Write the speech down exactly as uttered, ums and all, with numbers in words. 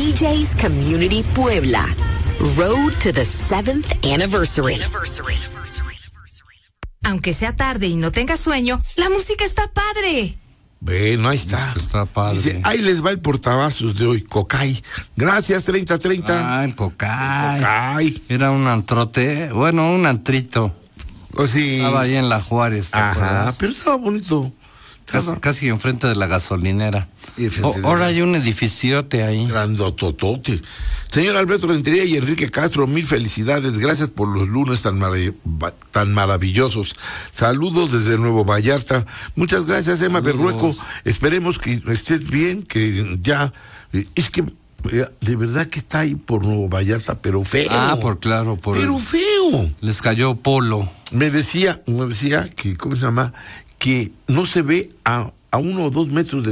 D J's Community Puebla. Road to the seventh anniversary. anniversary. Aunque sea tarde y no tenga sueño, la música está padre. Bueno, ahí está. Está padre. Dice, ahí les va el portavasos de hoy, Cocay. Gracias, treinta treinta. Ah, el Cocay. Cocay. Era un antrote, bueno, un antrito. O sí. Estaba ahí en la Juárez. ¿te Ajá, acuerdas? pero estaba bonito. Casi, casi enfrente de la gasolinera. Y frente de Ahora la- hay un edificiote ahí. Grandototote. Señor Alberto Rentería y Enrique Castro, mil felicidades. Gracias por los lunes tan, marav- ba- tan maravillosos. Saludos desde Nuevo Vallarta. Muchas gracias, Emma Saludos. Berrueco. Esperemos que estés bien, que ya... eh, Es que eh, de verdad que está ahí por Nuevo Vallarta, pero feo. Ah, por claro, por Pero feo. les cayó polo. Me decía, me decía que, ¿cómo se llama? Que no se ve a, a uno o dos metros de